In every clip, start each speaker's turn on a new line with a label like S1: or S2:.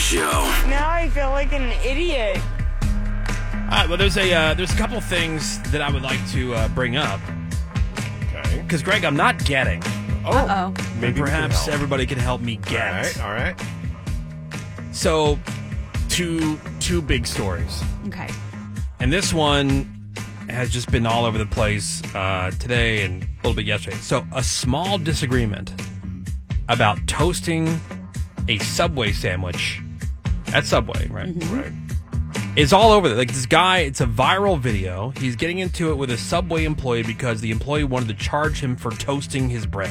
S1: Show.
S2: Now I feel like an idiot.
S3: All right, well, there's a couple things that I would like to bring up.
S4: Okay.
S3: Because, Greg, I'm not getting.
S5: Uh-oh.
S4: Maybe
S3: Perhaps everybody can help me get.
S4: All right.
S3: So, two big stories.
S5: Okay.
S3: And this one has just been all over the place today and a little bit yesterday. So, a small disagreement about toasting a Subway sandwich at Subway, right?
S4: Right.
S3: It's all over. Like this guy, it's a viral video. He's getting into it with a Subway employee because the employee wanted to charge him for toasting his bread.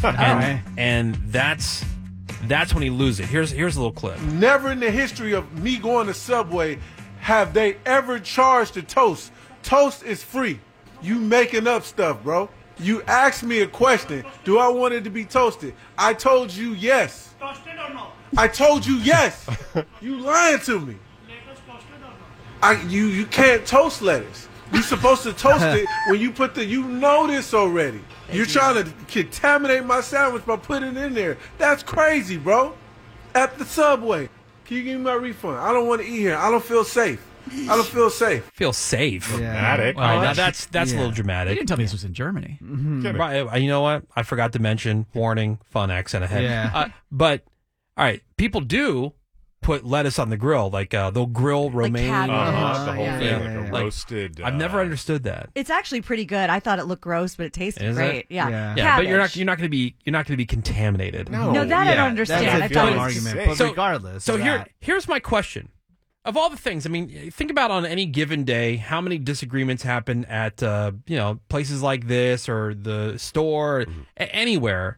S3: and that's when he loses it. Here's a little clip.
S6: Never in the history of me going to Subway have they ever charged a toast. Toast is free. You making up stuff, bro. You asked me a question. Do I want it to be toasted? I told you yes.
S7: Toasted or no?
S6: I told you yes. You lying to me.
S7: Lettuce toasted or no?
S6: You can't toast lettuce. You're supposed to toast it when you put you know this already. You're trying to contaminate my sandwich by putting it in there. That's crazy, bro. At the Subway. Can you give me my refund? I don't want to eat here. I don't feel safe. I don't feel safe.
S3: Feel safe.
S4: Dramatic.
S3: Well, now that's a little dramatic.
S8: You didn't tell me this was in Germany.
S3: Right, you know what? I forgot to mention, warning, fun accent ahead.
S8: Yeah.
S3: But, all right, people do put lettuce on the grill. Like, they'll grill romaine.
S4: The whole
S5: Yeah.
S4: thing, like a
S3: Like,
S4: roasted.
S3: I've never understood that.
S5: It's actually pretty good. I thought it looked gross, but it tasted
S3: Is
S5: great.
S3: it?
S5: Yeah.
S3: Yeah, but you're
S5: Cabbage.
S3: not going to be contaminated.
S5: No, that I don't understand.
S8: That's
S5: I
S8: a
S5: thought
S8: good
S5: it was
S8: argument.
S4: just-
S8: But
S3: So-
S8: regardless,
S3: So
S8: of that,
S3: here's my question. Of all the things, I mean, think about on any given day, how many disagreements happen at, places like this or the store, anywhere.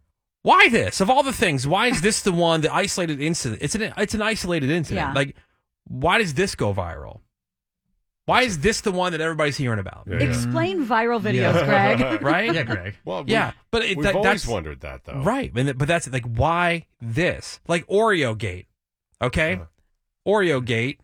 S3: Why this? Of all the things, why is this the one, the isolated incident? It's an isolated incident.
S5: Yeah.
S3: Like, why does this go viral? Why is this the one that everybody's hearing about?
S4: Yeah.
S5: Explain viral videos, Greg.
S3: Right?
S8: yeah, Greg.
S4: Well,
S3: Yeah, but
S4: we've
S3: that's
S4: always wondered that, though.
S3: right. But that's like, why this? Like Oreo Gate, okay? Oreo Gate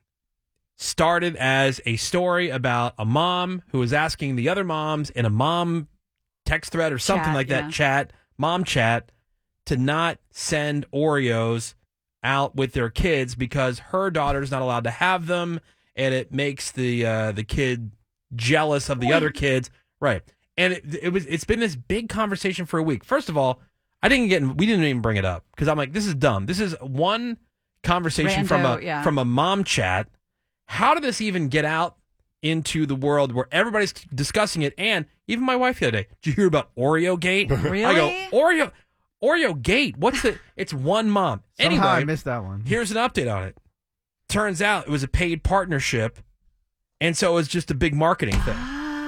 S3: started as a story about a mom who was asking the other moms in a mom text thread or something
S5: Chat,
S3: like that,
S5: yeah.
S3: mom chat, to not send Oreos out with their kids because her daughter's not allowed to have them, and it makes the kid jealous of the other kids. Right. And it's been this big conversation for a week. First of all, we didn't even bring it up because I'm like, this is dumb. This is one conversation from a mom chat. How did this even get out into the world where everybody's discussing it? And even my wife the other day, did you hear about Oreo Gate?
S5: Really?
S3: I go, Oreo Gate? It's one mom.
S8: Somehow
S3: Anyway,
S8: I missed that one.
S3: here's an update on it. Turns out it was a paid partnership, and so it was just a big marketing thing.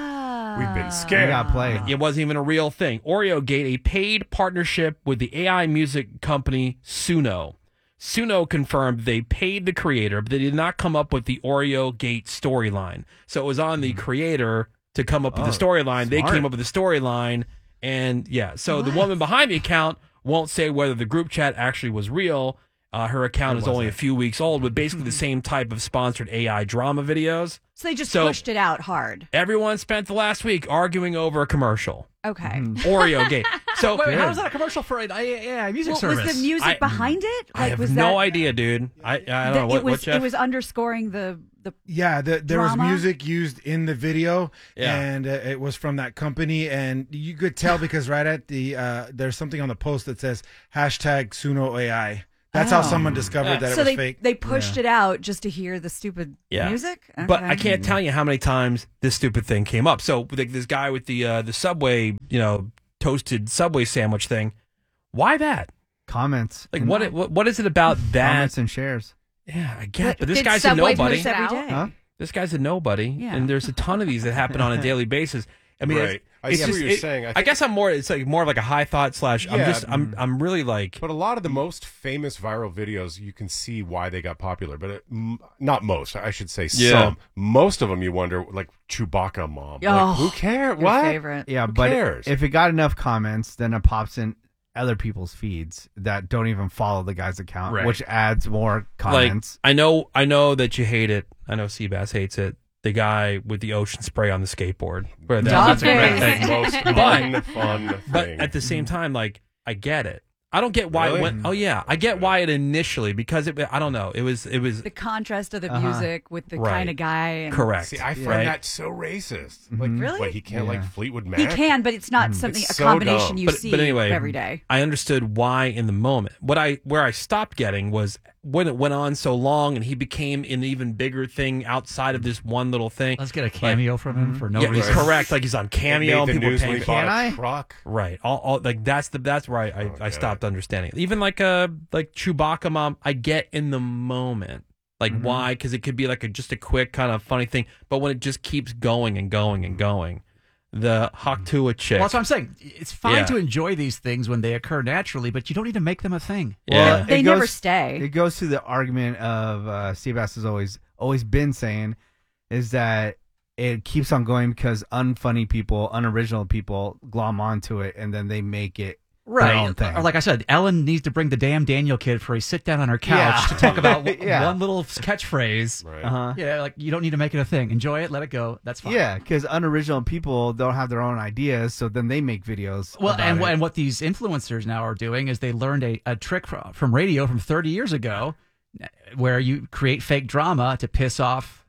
S4: We've been
S8: We
S4: scared.
S8: got played.
S3: It wasn't even a real thing. Oreo Gate, a paid partnership with the AI music company Suno. Suno confirmed they paid the creator, but they did not come up with the Oreo Gate storyline. So it was on the creator to come up with the storyline. They
S8: smart.
S3: came up with the storyline, and so the woman behind the account won't say whether the group chat actually was real. Her account is only a few weeks old with basically the same type of sponsored AI drama videos.
S5: So they just pushed it out hard.
S3: Everyone spent the last week arguing over a commercial.
S5: Okay.
S3: Oreo Gate. So
S8: Wait, how was that a commercial for an AI music
S5: Well,
S8: service?
S5: was the music behind it?
S3: I have
S5: was
S3: no
S5: that,
S3: idea, dude. I don't know.
S5: It
S3: What, Jeff?
S5: it was underscoring the
S9: Yeah, there was
S5: drama?
S9: music used in the video,
S3: Yeah.
S9: and it was from that company, and you could tell because right at the there's something on the post that says hashtag Suno AI. That's how someone discovered that it
S5: so
S9: was
S5: they
S9: fake.
S5: they pushed it out just to hear the stupid music.
S3: But
S5: Okay.
S3: I can't tell you how many times this stupid thing came up. So like, this guy with the Subway, toasted Subway sandwich thing. Why that?
S8: Comments.
S3: Like, what is it about that?
S8: Comments and shares.
S3: Yeah, I get. But this
S2: Did
S3: guy's
S2: Subway
S3: a nobody.
S2: push it
S5: every
S2: out?
S5: day.
S8: Huh?
S3: This guy's a nobody,
S5: Yeah.
S3: and there's a ton of these that happen on a daily basis. I mean,
S4: Right. I
S3: it's
S4: see what
S3: just-
S4: you're saying.
S3: I guess it's like more of like a high thought slash.
S4: Yeah.
S3: I'm really like.
S4: But a lot of the most famous viral videos, you can see why they got popular. But not most, I should say
S3: Yeah.
S4: some. Most of them, you wonder, like Chewbacca mom.
S5: Oh,
S4: Like, who cares?
S5: Your
S4: What?
S5: favorite.
S8: Yeah,
S4: Who
S8: but
S4: cares?
S8: if it got enough comments, then it pops in other people's feeds that don't even follow the guy's account,
S3: Right.
S8: which adds more
S3: Like,
S8: comments.
S3: I know that you hate it. I know Seabass hates it. The guy with the ocean spray on the skateboard. That's a great
S5: Dog
S3: thing.
S4: Most
S3: But-
S4: fun
S3: But
S4: thing.
S3: at the same time, like, I get it. I don't get why
S4: Really?
S3: it went. Oh yeah, I get why it initially because I don't know. It was
S5: The contrast of the music with the
S3: Right.
S5: kind of guy. And
S3: correct.
S4: See, I find
S3: right?
S4: that so racist.
S5: Really?
S4: Like he can't like Fleetwood Mac.
S5: He can, but it's not something
S4: It's
S5: a
S4: so
S5: combination
S4: dumb.
S5: you
S3: But
S5: see
S3: anyway,
S5: every day.
S3: I understood why in the moment. Where I stopped getting was when it went on so long and he became an even bigger thing outside of this one little thing.
S1: Let's get a cameo from him for no
S3: yeah,
S1: reason.
S3: correct. Like he's on Cameo and
S4: Made the
S3: people
S4: news
S3: paying
S4: when he
S3: for it.
S4: bought
S8: Can
S4: a
S8: I?
S4: truck.
S3: Right. All like that's where I stopped understanding. Even like Chewbacca mom, I get in the moment. Like why? Because it could be like just a quick kind of funny thing. But when it just keeps going and going and going, the Haktua chick.
S1: Well, that's what I'm saying. It's fine
S3: Yeah.
S1: to enjoy these things when they occur naturally, but you don't need to make them a thing.
S3: yeah.
S5: They
S8: it
S5: never
S8: goes-
S5: stay.
S8: It goes to the argument of Seabass has always been saying is that it keeps on going because unfunny people, unoriginal people glom onto it and then they make it their own thing.
S1: Or like I said, Ellen needs to bring the damn Daniel kid for a sit down on her couch
S8: Yeah.
S1: to talk about
S8: Yeah.
S1: one little catchphrase.
S4: Right.
S8: Uh-huh.
S1: Yeah, like you don't need to make it a thing. Enjoy it, let it go. That's fine.
S8: Yeah, because unoriginal people don't have their own ideas, so then they make videos.
S1: Well,
S8: about
S1: and,
S8: it.
S1: and what these influencers now are doing is they learned a trick from radio from 30 years ago where you create fake drama to piss off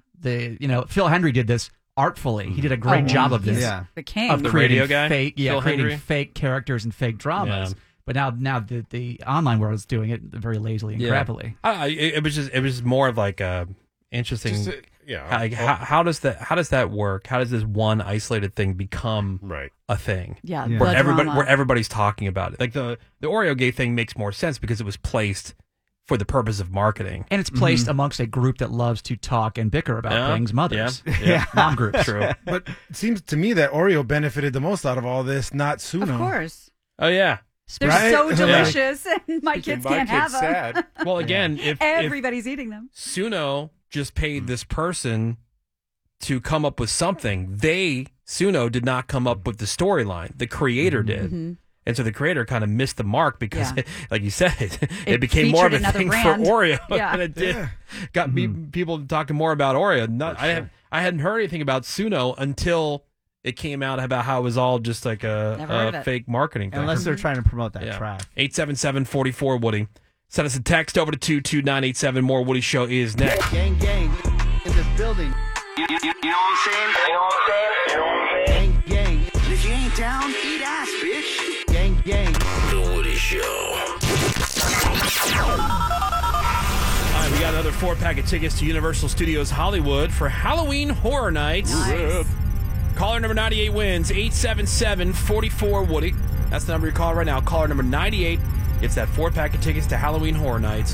S1: Phil Hendry did this artfully. He did a great job of this.
S8: Yeah.
S5: The king.
S1: Of
S3: The
S1: creating
S3: radio guy?
S1: fake,
S3: Phil
S1: creating
S3: Hendry?
S1: fake characters and fake dramas.
S3: Yeah.
S1: But now the online world is doing it very lazily and crappily.
S3: It was more of like a interesting.
S4: Just,
S3: like, how does that work? How does this one isolated thing become
S4: Right.
S3: a thing?
S5: Yeah,
S8: Yeah.
S3: Where
S5: the drama.
S3: everybody's talking about it. Like the Oreo gay thing makes more sense because it was placed for the purpose of marketing.
S1: And it's placed amongst a group that loves to talk and bicker about
S3: Yeah.
S1: things, mothers.
S3: Yeah.
S1: Mom groups.
S3: True.
S9: But it seems to me that Oreo benefited the most out of all this, not Suno.
S5: Of course.
S3: Oh yeah.
S5: They're
S9: Right?
S5: so
S9: Yeah.
S5: delicious, and my kids
S4: My
S5: can't
S4: kid's
S5: have them.
S4: sad.
S3: Well, again, if
S5: Everybody's eating them.
S3: Suno just paid this person to come up with something, Suno did not come up with the storyline. The creator did. And so the creator kind of missed the mark because,
S5: Yeah.
S3: like you said, it
S5: It
S3: became more of a
S5: featured another
S3: thing
S5: brand.
S3: for Oreo
S5: Yeah.
S3: than it did. Got people talking more about Oreo. I hadn't heard anything about Suno until it came out about how it was all just like
S5: Never heard of
S3: a
S5: it.
S3: fake marketing thing.
S8: Unless they're trying to promote that
S3: Yeah.
S8: track.
S3: 877-44-Woody. Send us a text over to 22987. More Woody Show is next.
S8: Gang, gang, in this building.
S7: You know what I'm saying?
S8: Gang,
S7: If you ain't down, eat ass, bitch.
S8: gang, gang.
S10: The Woody Show.
S3: All right, we got another 4-pack of tickets to Universal Studios Hollywood for Halloween Horror Nights.
S5: Nice.
S3: Caller number 98 wins 877-44-Woody. That's the number you call right now. Caller number 98 gets that 4-pack of tickets to Halloween Horror Nights.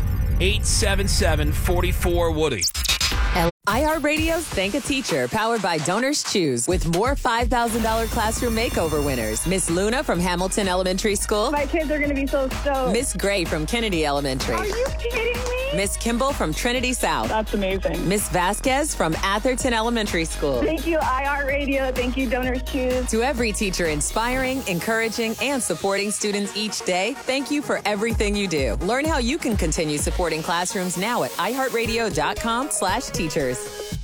S3: 877-44-Woody.
S11: iHeartRadio's Thank a Teacher, powered by Donors Choose, with more $5,000 classroom makeover winners. Miss Luna from Hamilton Elementary School.
S2: My kids are going to be so stoked.
S11: Miss Gray from Kennedy Elementary.
S2: Are you kidding me?
S11: Miss Kimball from Trinity South.
S2: That's amazing.
S11: Miss Vasquez from Atherton Elementary School.
S2: Thank you, iHeartRadio. Thank you, Donors Choose.
S11: To every teacher inspiring, encouraging, and supporting students each day, thank you for everything you do. Learn how you can continue supporting classrooms now at iHeartRadio.com/teachers.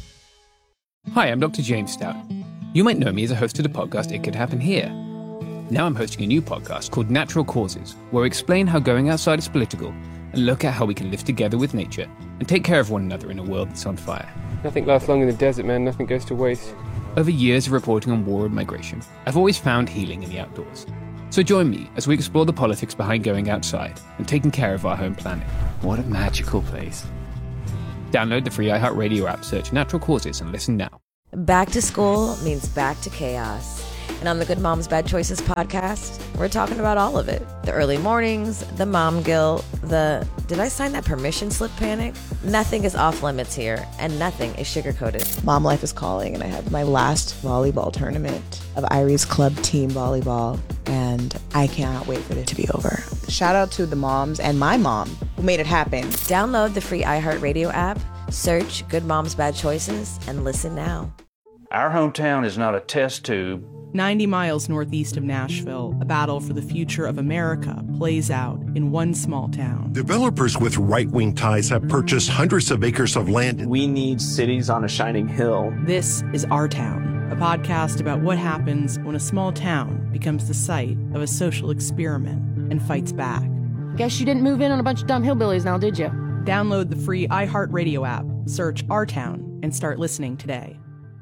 S12: Hi, I'm Dr. James Stout. You might know me as a host of the podcast It Could Happen Here. Now I'm hosting a new podcast called Natural Causes, where I explain how going outside is political and look at how we can live together with nature and take care of one another in a world that's on fire.
S13: Nothing lasts long in the desert, man. Nothing goes to waste.
S12: Over years of reporting on war and migration, I've always found healing in the outdoors. So join me as we explore the politics behind going outside and taking care of our home planet. What a magical place. Download the free iHeartRadio app, search Natural Causes, and listen now.
S14: Back to school means back to chaos. And on the Good Moms Bad Choices podcast, we're talking about all of it. The early mornings, the mom guilt, the did I sign that permission slip panic? Nothing is off limits here, and nothing is sugar-coated.
S15: Mom life is calling, and I have my last volleyball tournament of Irie's club team volleyball, and I cannot wait for it to be over. Shout out to the moms and my mom who made it happen.
S14: Download the free iHeartRadio app, search Good Moms Bad Choices, and listen now.
S16: Our hometown is not a test tube.
S17: 90 miles northeast of Nashville, a battle for the future of America plays out in one small town.
S18: Developers with right-wing ties have purchased hundreds of acres of land.
S19: We need cities on a shining hill.
S17: This is Our Town, a podcast about what happens when a small town becomes the site of a social experiment and fights back.
S20: Guess you didn't move in on a bunch of dumb hillbillies now, did you?
S17: Download the free iHeartRadio app, search Our Town, and start listening today.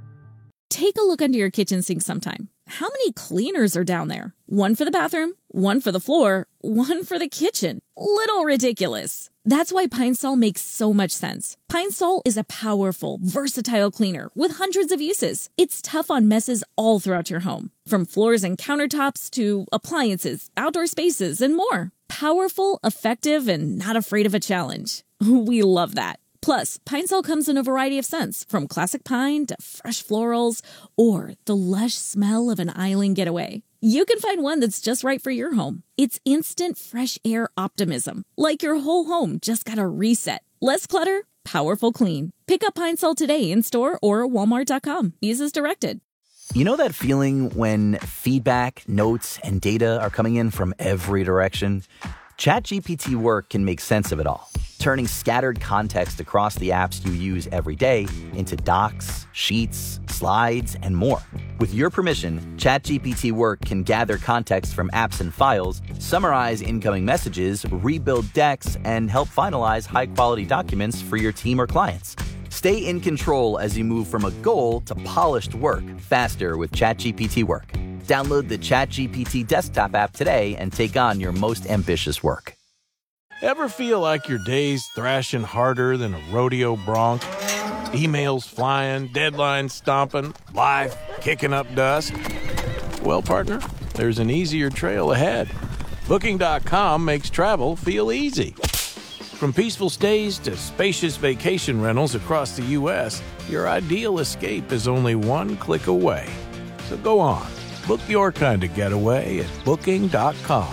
S21: Take a look under your kitchen sink sometime. How many cleaners are down there? One for the bathroom, one for the floor, one for the kitchen. Little ridiculous. That's why Pine Sol makes so much sense. Pine Sol is a powerful, versatile cleaner with hundreds of uses. It's tough on messes all throughout your home, from floors and countertops to appliances, outdoor spaces, and more. Powerful, effective, and not afraid of a challenge. We love that. Plus, Pine Sol comes in a variety of scents, from classic pine to fresh florals, or the lush smell of an island getaway. You can find one that's just right for your home. It's instant fresh air optimism, like your whole home just got a reset. Less clutter, powerful clean. Pick up Pine Sol today in-store or walmart.com. Use as directed.
S22: You know that feeling when feedback, notes, and data are coming in from every direction? ChatGPT Work can make sense of it all, turning scattered context across the apps you use every day into docs, sheets, slides, and more. With your permission, ChatGPT Work can gather context from apps and files, summarize incoming messages, rebuild decks, and help finalize high-quality documents for your team or clients. Stay in control as you move from a goal to polished work faster with ChatGPT Work. Download the ChatGPT desktop app today and take on your most ambitious work.
S23: Ever feel like your day's thrashing harder than a rodeo bronc? Emails flying, deadlines stomping, life kicking up dust? Well, partner, there's an easier trail ahead. Booking.com makes travel feel easy. From peaceful stays to spacious vacation rentals across the U.S., your ideal escape is only one click away. So go on. Book your kind of getaway at Booking.com.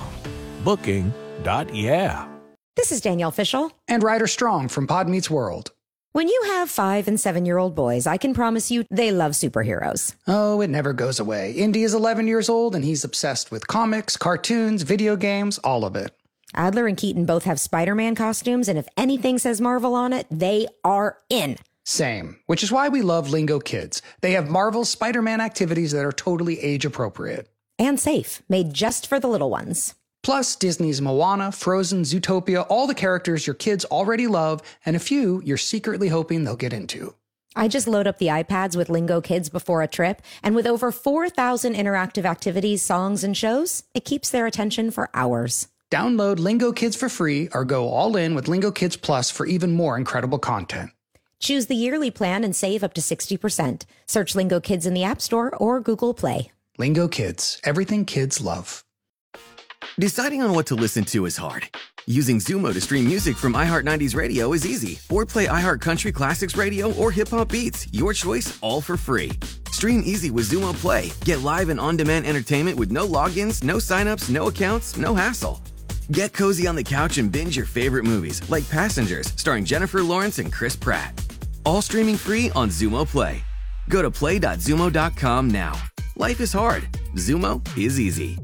S23: Booking.yeah.
S24: This is Danielle Fishel.
S25: And Ryder Strong from Pod Meets World.
S24: When you have 5- and 7-year-old boys, I can promise you they love superheroes.
S25: Oh, it never goes away. Indy is 11 years old, and he's obsessed with comics, cartoons, video games, all of it.
S24: Adler and Keaton both have Spider-Man costumes, and if anything says Marvel on it, they are in.
S25: Same, which is why we love Lingo Kids. They have Marvel's Spider-Man activities that are totally age-appropriate.
S24: And safe, made just for the little ones.
S25: Plus, Disney's Moana, Frozen, Zootopia, all the characters your kids already love, and a few you're secretly hoping they'll get into.
S24: I just load up the iPads with Lingo Kids before a trip, and with over 4,000 interactive activities, songs, and shows, it keeps their attention for hours.
S25: Download Lingo Kids for free or go all in with Lingo Kids Plus for even more incredible content.
S24: Choose the yearly plan and save up to 60%. Search Lingo Kids in the App Store or Google Play.
S25: Lingo Kids, everything kids love.
S26: Deciding on what to listen to is hard. Using Zumo to stream music from iHeart 90s Radio is easy. Or play iHeart Country Classics Radio or Hip Hop Beats. Your choice, all for free. Stream easy with Zumo Play. Get live and on-demand entertainment with no logins, no signups, no accounts, no hassle. Get cozy on the couch and binge your favorite movies, like Passengers, starring Jennifer Lawrence and Chris Pratt. All streaming free on Zumo Play. Go to play.zumo.com now. Life is hard. Zumo is easy.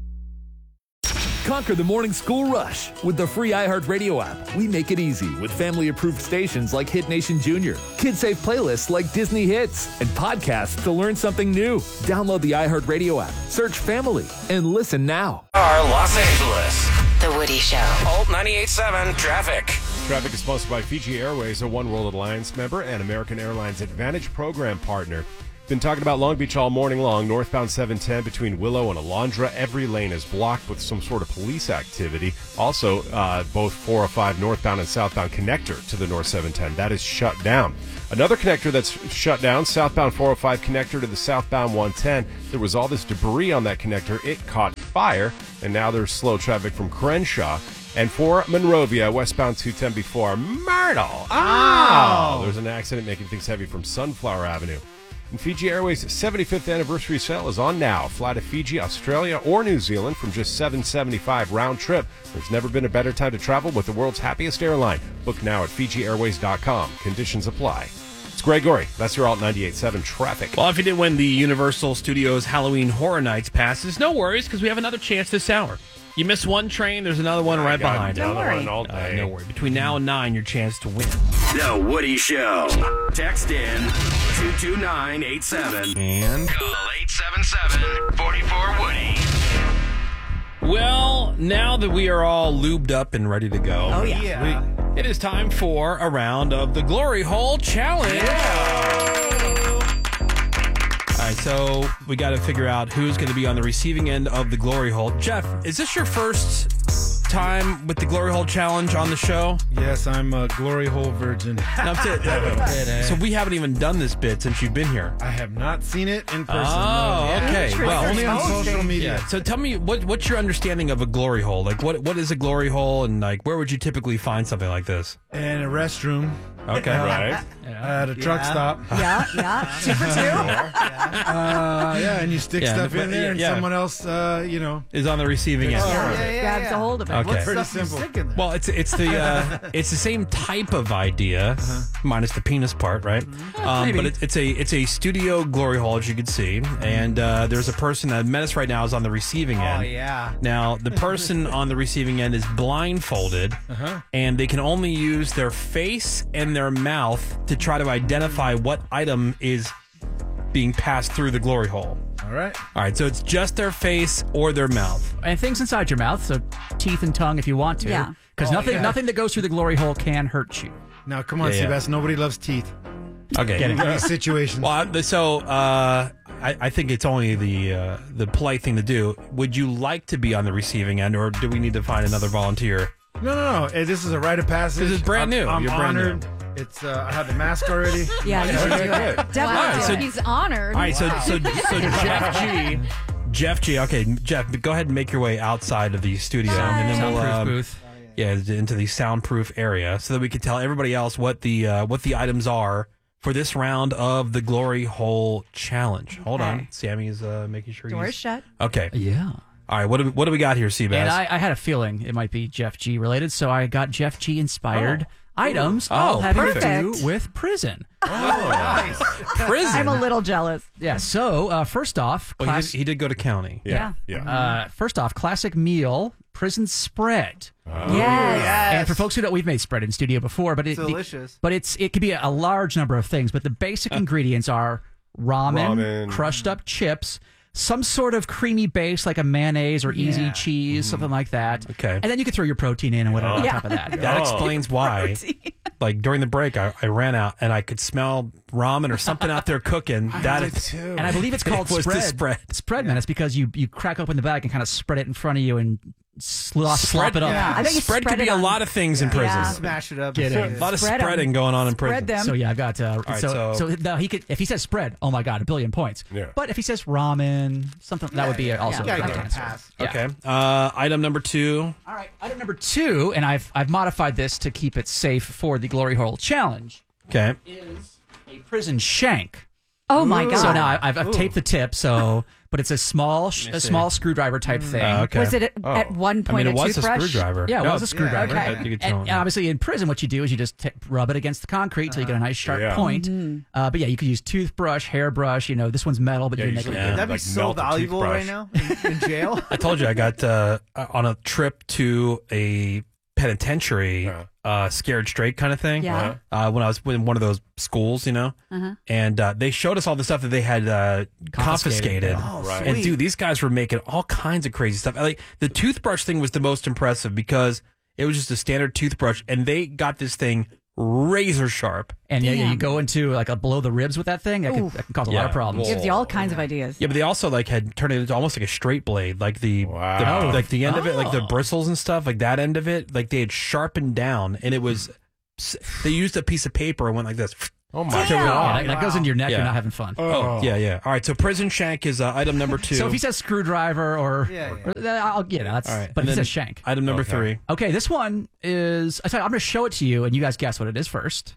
S27: Conquer the morning school rush with the free iHeartRadio app. We make it easy with family-approved stations like Hit Nation Junior, kid-safe playlists like Disney Hits, and podcasts to learn something new. Download the iHeartRadio app, search Family, and listen now.
S10: Los Angeles.
S11: The Woody Show.
S10: Alt 98.7 Traffic.
S4: Traffic is sponsored by Fiji Airways, a One World Alliance member and American Airlines Advantage program partner. Been talking about Long Beach all morning long. Northbound 710 between Willow and Alondra. Every lane is blocked with some sort of police activity. Also, both 405 northbound and southbound connector to the North 710. That is shut down. Another connector that's shut down, southbound 405 connector to the southbound 110. There was all this debris on that connector. It caught fire, and now there's slow traffic from Crenshaw. And for Monrovia, westbound 210 before Myrtle. Oh! There's an accident making things heavy from Sunflower Avenue. And Fiji Airways' 75th anniversary sale is on now. Fly to Fiji, Australia, or New Zealand from just $775 round trip. There's never been a better time to travel with the world's happiest airline. Book now at FijiAirways.com. Conditions apply. It's Greg Gorey. That's your Alt 98.7 Traffic.
S3: Well, if you didn't win the Universal Studios Halloween Horror Nights passes, no worries, because we have another chance this hour. You miss one train, there's another one right behind it.
S4: Don't worry. All day.
S3: No worry. Between now and 9, your chance to win.
S10: The Woody Show. Text in 22987
S3: and
S10: call 877-44-WOODY.
S3: Well, now that we are all lubed up and ready to go,
S1: Oh, yeah.
S3: it is time for a round of the Glory Hole Challenge. All right, so we got to figure out who's going to be on the receiving end of the Glory Hole. Jeff, is this your first time with the Glory Hole Challenge on the show?
S2: Yes, I'm a Glory Hole virgin.
S3: So we haven't even done this bit since you've been here.
S2: I have not seen it in person.
S3: Oh, okay.
S2: Well, only on social media.
S3: Yeah. So tell me, what's your understanding of a glory hole? Like, what is a glory hole, and like, where would you typically find something like this?
S2: In a restroom.
S3: Okay, right.
S2: At a truck stop.
S1: Yeah. 2 for 2.
S2: Yeah, and you stick stuff in there, and someone else,
S3: is on the receiving end.
S1: Grabs a hold of it.
S3: Okay.
S2: Pretty simple.
S3: Well, it's the same type of idea, minus the penis part, right? But it's a studio glory hole, as you can see, and there's a person that met us right now is on the receiving end.
S1: Oh, yeah.
S3: Now the person on the receiving end is blindfolded, and they can only use their face and their mouth to try to identify what item is being passed through the glory hole.
S2: All right.
S3: So it's just their face or their mouth.
S5: And things inside your mouth, so teeth and tongue if you want to.
S1: Yeah.
S5: Because nothing that goes through the glory hole can hurt you.
S2: Now, come on, Seabass. Nobody loves teeth.
S3: Okay.
S2: Get it. In these situations.
S3: Well, so I think it's only the polite thing to do. Would you like to be on the receiving end, or do we need to find another volunteer?
S2: No. This is a rite of passage.
S3: This is brand new.
S2: I'm
S3: You're brand
S2: honored.
S3: new.
S2: It's I have the mask already.
S1: Yeah, you should do it. Definitely.
S3: So
S1: He's honored.
S3: All right, so Jeff G. Okay, Jeff, go ahead and make your way outside of the studio, and then we'll
S5: Soundproof booth.
S3: Yeah, into the soundproof area, so that we can tell everybody else what the items are for this round of the Glory Hole Challenge. Hold on, Sammy is making sure
S1: Doors shut.
S3: Okay.
S5: Yeah.
S3: All right, what do we got here, Seabass?
S5: And I had a feeling it might be Jeff G related, so I got Jeff G inspired items all having to do with prison.
S2: Oh, nice.
S3: Prison.
S1: I'm a little jealous.
S5: Yeah, so first off...
S3: he did go to county.
S2: Yeah.
S5: First off, classic meal, prison spread.
S2: Oh.
S1: Yes.
S5: And for folks who don't, we've made spread in studio before, but
S6: delicious.
S5: It could be a large number of things, but the basic ingredients are ramen, crushed up chips, some sort of creamy base like a mayonnaise or easy cheese, something like that.
S3: Okay.
S5: And then you can throw your protein in and whatever on top of that.
S3: That explains why. Like during the break, I ran out and I could smell ramen or something out there cooking.
S5: And I believe it's called spread. Spread, man. It's because you crack open the bag and kind of spread it in front of you and slop it up.
S1: Yeah. I think you
S3: spread could be a lot of things in prison.
S1: Yeah.
S6: Smash it up.
S3: A lot of spreading going on in prison.
S1: Them.
S5: So yeah, I've got
S3: right,
S5: no, he could, if he says spread, oh my god, 1 billion points.
S2: Yeah.
S5: But if he says ramen, something that would be also
S6: You gotta
S5: a
S6: get a
S5: answer.
S6: pass.
S5: Yeah.
S3: Okay. Item number 2.
S5: All right, item number 2, and I've modified this to keep it safe for the Glory Hole Challenge.
S3: Okay.
S5: Is a prison shank.
S1: Oh my god!
S5: So now I've taped the tip, but it's a small screwdriver type thing.
S3: Okay.
S1: Was it at one point
S3: it was
S1: toothbrush?
S3: a screwdriver.
S5: Yeah, it was a screwdriver.
S1: Okay.
S5: And obviously in prison, what you do is you just rub it against the concrete until you get a nice sharp point. But yeah, you could use toothbrush, hairbrush. This one's metal, but you can make it.
S6: That'd be so valuable right now in jail.
S3: I told you I got on a trip to a penitentiary, scared straight kind of thing.
S1: Yeah.
S3: When I was in one of those schools, and they showed us all the stuff that they had confiscated.
S6: Oh, right.
S3: And dude, these guys were making all kinds of crazy stuff. Like the toothbrush thing was the most impressive because it was just a standard toothbrush, and they got this thing razor sharp.
S5: And you go into like below the ribs with that thing. That can cause a lot of problems.
S1: Gives you all kinds of ideas.
S3: Yeah, but they also had turned it into almost like a straight blade, like the end of it, like the bristles and stuff, like that end of it, like they had sharpened down, and it was they used a piece of paper and went like this.
S2: Oh my
S5: god! That goes into your neck. You're not having fun.
S3: Oh yeah. All right, so prison shank is item number 2.
S5: So if he says screwdriver or I'll get it. That's
S3: all right.
S5: But if he says shank.
S3: Item number 3.
S5: Okay, this one is. I'm going to show it to you, and you guys guess what it is first.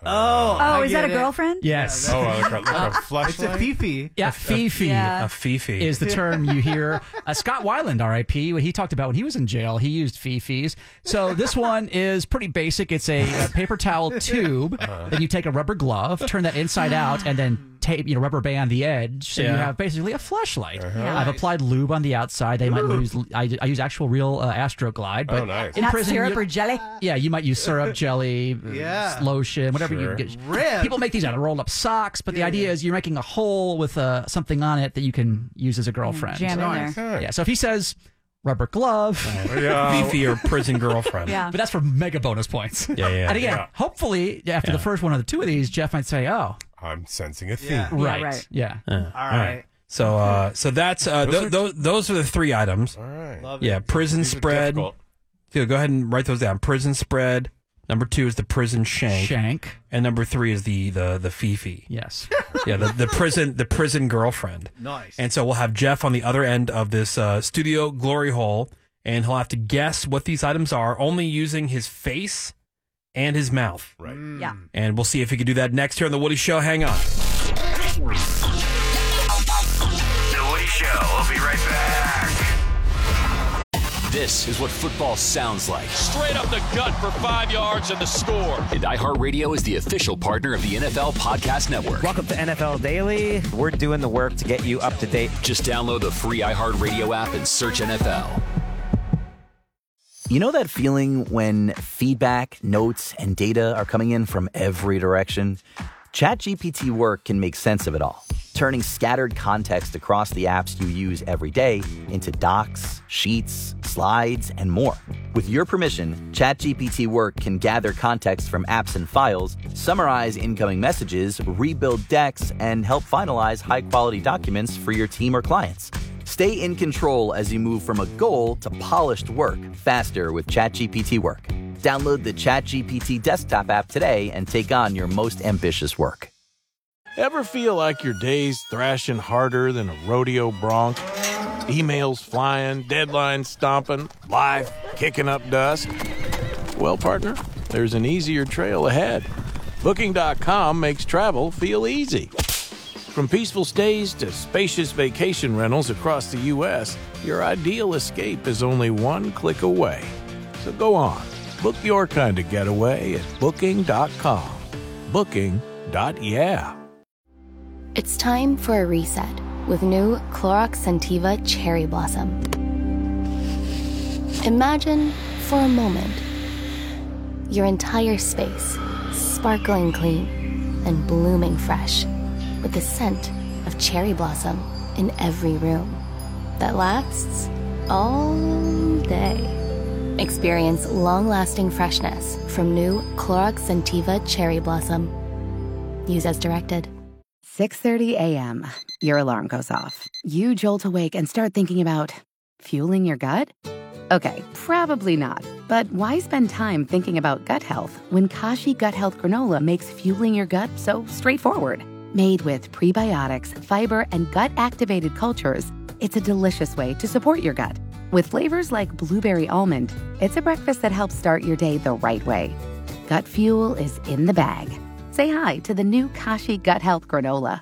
S1: Oh, is that a girlfriend?
S5: Yes.
S2: Like a flashlight?
S6: It's a Fifi.
S5: Yeah, Fifi.
S1: Yeah.
S3: A Fifi
S5: is the term you hear. Scott Weiland, R.I.P., what he talked about when he was in jail, he used Fifis. So this one is pretty basic. It's a paper towel tube. Then you take a rubber glove, turn that inside out, and then tape, rubber band the edge. So you have basically a fleshlight. I've applied lube on the outside. They might use. I use actual real Astroglide. But
S2: nice.
S5: in
S1: Not
S5: prison,
S1: syrup or jelly?
S5: Yeah, you might use syrup, jelly, lotion, whatever you get. People make these out of rolled up socks, but the idea is you're making a hole with something on it that you can use as a girlfriend.
S1: Jam in there.
S5: Yeah. So if he says rubber glove.
S3: Fifi or prison girlfriend.
S1: Yeah.
S5: But that's for mega bonus points.
S3: Yeah.
S5: And again, hopefully, after the first one or the two of these, Jeff might say, "Oh,
S4: I'm sensing a theme."
S5: right. Yeah.
S6: All right.
S3: So that's those are the three items.
S4: All right.
S6: Love
S3: Yeah,
S6: it.
S3: prison
S4: These are
S3: spread.
S4: difficult.
S3: So go ahead and write those down. Prison spread. Number 2 is the prison shank. And number 3 is the Fifi.
S5: Yes.
S3: Yeah, the prison girlfriend.
S6: Nice.
S3: And so we'll have Jeff on the other end of this studio glory hole, and he'll have to guess what these items are, only using his face and his mouth.
S4: Right.
S1: Yeah.
S3: And we'll see if he can do that next here on The Woody Show. Hang on.
S10: The Woody Show. We'll be right back.
S7: This is what football sounds like.
S8: Straight up the gut for 5 yards and the score.
S7: And iHeartRadio is the official partner of the NFL Podcast Network.
S9: Welcome to NFL Daily. We're doing the work to get you up to date.
S7: Just download the free iHeartRadio app and search NFL.
S22: You know that feeling when feedback, notes, and data are coming in from every direction? ChatGPT Work can make sense of it all, turning scattered context across the apps you use every day into docs, sheets, slides, and more. With your permission, ChatGPT Work can gather context from apps and files, summarize incoming messages, rebuild decks, and help finalize high-quality documents for your team or clients. Stay in control as you move from a goal to polished work faster with ChatGPT Work. Download the ChatGPT desktop app today and take on your most ambitious work.
S23: Ever feel like your day's thrashing harder than a rodeo bronc? Emails flying, deadlines stomping, life kicking up dust? Well, partner, there's an easier trail ahead. Booking.com makes travel feel easy. From peaceful stays to spacious vacation rentals across the U.S., your ideal escape is only one click away. So go on. Book your kind of getaway at Booking.com. Booking.yeah.
S12: It's time for a reset with new Clorox Scentiva Cherry Blossom. Imagine, for a moment, your entire space sparkling clean and blooming fresh with the scent of cherry blossom in every room that lasts all day. Experience long-lasting freshness from new Clorox Scentiva Cherry Blossom. Use as directed.
S13: 6:30 a.m. Your alarm goes off. You jolt awake and start thinking about fueling your gut? Okay, probably not. But why spend time thinking about gut health when Kashi Gut Health Granola makes fueling your gut so straightforward? Made with prebiotics, fiber, and gut-activated cultures, it's a delicious way to support your gut. With flavors like blueberry almond, it's a breakfast that helps start your day the right way. Gut fuel is in the bag. Say hi to the new Kashi Gut Health Granola.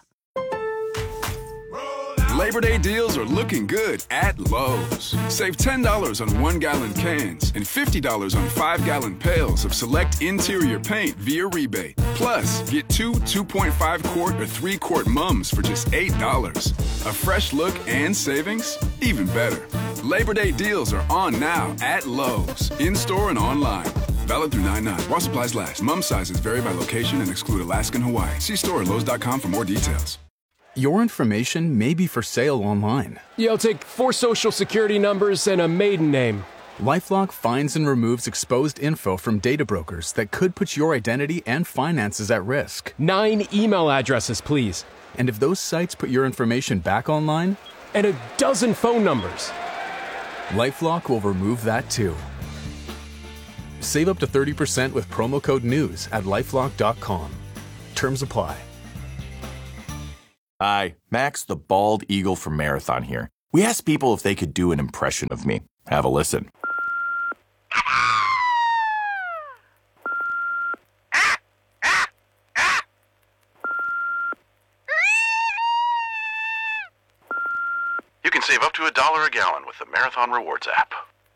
S14: Labor Day deals are looking good at Lowe's. Save $10 on 1-gallon cans and $50 on 5-gallon pails of select interior paint via rebate. Plus, get 2 2.5-quart or 3-quart mums for just $8. A fresh look and savings? Even better. Labor Day deals are on now at Lowe's, in-store and online. Valid through 9/9. While supplies last. Mum sizes vary by location and exclude Alaska and Hawaii. See store at Lowe's.com for more details.
S15: Your information may be for sale online.
S28: Yeah, I'll take 4 social security numbers and a maiden name.
S15: LifeLock finds and removes exposed info from data brokers that could put your identity and finances at risk.
S28: 9 email addresses, please.
S15: And if those sites put your information back online?
S28: And a dozen phone numbers.
S15: LifeLock will remove that too. Save up to 30% with promo code NEWS at LifeLock.com. Terms apply.
S29: Hi, Max the Bald Eagle from Marathon here. We asked people if they could do an impression of me. Have a listen.
S30: You can save up to $1 a gallon with the Marathon Rewards app.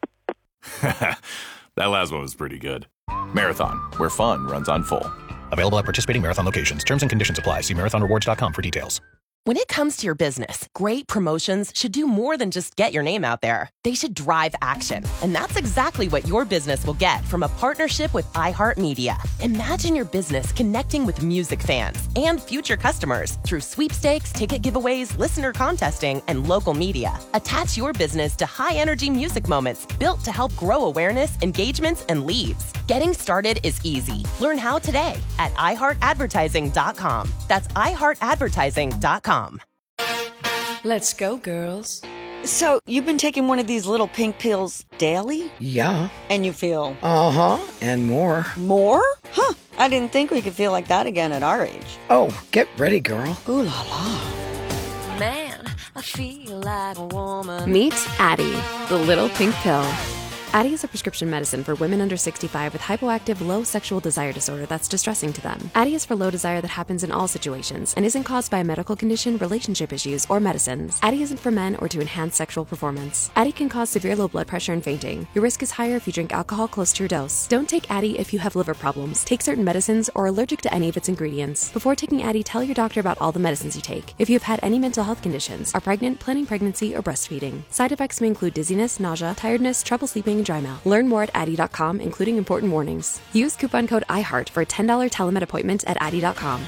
S29: That last one was pretty good. Marathon, where fun runs on full.
S31: Available at participating Marathon locations. Terms and conditions apply. See marathonrewards.com for details.
S16: When it comes to your business, great promotions should do more than just get your name out there. They should drive action. And that's exactly what your business will get from a partnership with iHeartMedia. Imagine your business connecting with music fans and future customers through sweepstakes, ticket giveaways, listener contesting, and local media. Attach your business to high-energy music moments built to help grow awareness, engagements, and leads. Getting started is easy. Learn how today at iHeartAdvertising.com. That's iHeartAdvertising.com.
S17: Let's go, girls.
S18: So, you've been taking one of these little pink pills daily?
S17: Yeah.
S18: And you feel?
S17: Uh-huh, and more.
S18: More? Huh, I didn't think we could feel like that again at our age.
S17: Oh, get ready, girl.
S18: Ooh la la.
S19: Man, I feel like a woman.
S20: Meet Addie, the little pink pill. Addie is a prescription medicine for women under 65 with hypoactive low sexual desire disorder that's distressing to them. Addie is for low desire that happens in all situations and isn't caused by a medical condition, relationship issues, or medicines. Addie isn't for men or to enhance sexual performance. Addie can cause severe low blood pressure and fainting. Your risk is higher if you drink alcohol close to your dose. Don't take Addie if you have liver problems, take certain medicines, or are allergic to any of its ingredients. Before taking Addie, tell your doctor about all the medicines you take. If you have had any mental health conditions, are pregnant, planning pregnancy, or breastfeeding. Side effects may include dizziness, nausea, tiredness, trouble sleeping, and dry mouth. Learn more at Addie.com, including important warnings. Use coupon code IHEART for a $10 telemed appointment at Addie.com.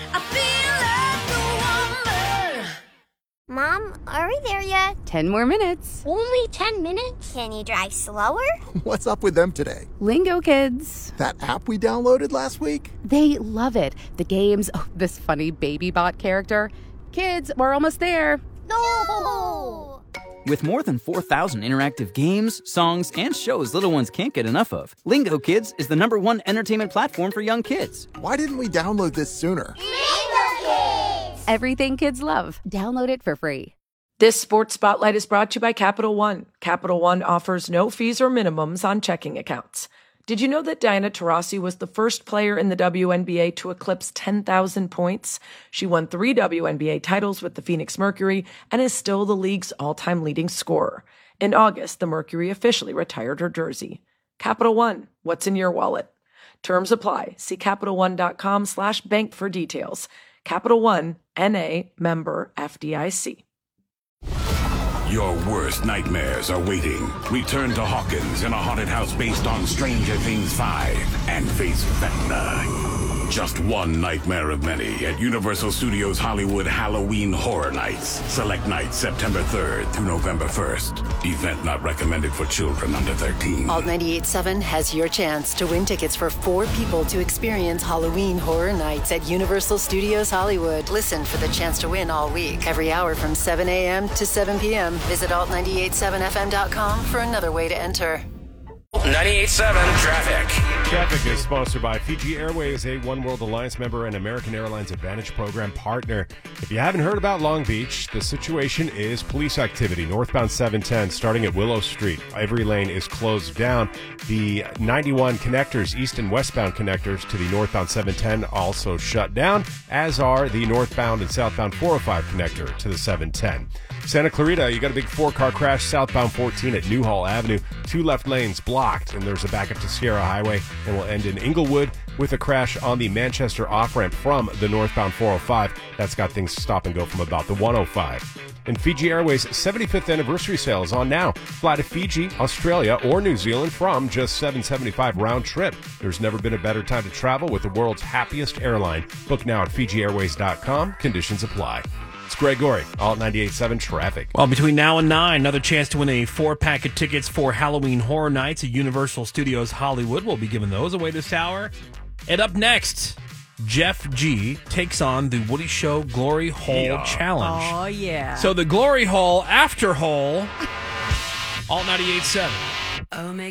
S21: Mom, are we there yet?
S24: 10 more minutes.
S21: Only 10 minutes? Can you drive slower?
S25: What's up with them today?
S24: Lingo Kids.
S25: That app we downloaded last week?
S24: They love it. The games, this funny baby bot character. Kids, we're almost there.
S21: No!
S26: With more than 4,000 interactive games, songs, and shows little ones can't get enough of, Lingo Kids is the #1 entertainment platform for young kids.
S25: Why didn't we download this sooner?
S21: Lingo Kids!
S24: Everything kids love. Download it for free.
S27: This Sports Spotlight is brought to you by Capital One. Capital One offers no fees or minimums on checking accounts. Did you know that Diana Taurasi was the first player in the WNBA to eclipse 10,000 points? She won 3 WNBA titles with the Phoenix Mercury and is still the league's all-time leading scorer. In August, the Mercury officially retired her jersey. Capital One, what's in your wallet? Terms apply. See CapitalOne.com/bank for details. Capital One, N.A., member FDIC.
S31: Your worst nightmares are waiting. Return to Hawkins in a haunted house based on Stranger Things 5 and face Vecna. Just one nightmare of many at Universal Studios Hollywood Halloween Horror Nights. Select nights September 3rd through November 1st. Event not recommended for children under 13.
S32: Alt 98.7 has your chance to win tickets for 4 people to experience Halloween Horror Nights at Universal Studios Hollywood. Listen for the chance to win all week. Every hour from 7 a.m. to 7 p.m. Visit alt987fm.com for another way to enter.
S10: 98.7 Traffic.
S4: Traffic is sponsored by Fiji Airways, a One World Alliance member and American Airlines Advantage Program partner. If you haven't heard about Long Beach, the situation is police activity. Northbound 710 starting at Willow Street. Every lane is closed down. The 91 connectors, east and westbound connectors to the northbound 710 also shut down, as are the northbound and southbound 405 connector to the 710. Santa Clarita, you got a big 4-car crash southbound 14 at Newhall Avenue. 2 left lanes blocked, and there's a backup to Sierra Highway, and will end in Inglewood with a crash on the Manchester off-ramp from the northbound 405. That's got things stop and go from about the 105. And Fiji Airways' 75th anniversary sale is on now. Fly to Fiji, Australia, or New Zealand from just $775 round trip. There's never been a better time to travel with the world's happiest airline. Book now at FijiAirways.com. Conditions apply. It's Greg Gorey, Alt 98.7 Traffic.
S3: Well, between now and 9, another chance to win a 4-pack of tickets for Halloween Horror Nights at Universal Studios Hollywood. We'll be giving those away this hour. And up next, Jeff G takes on the Woody Show Glory Hole Challenge.
S1: Oh, yeah.
S3: So the Glory Hole after hole, Alt 98.7.
S19: Omega.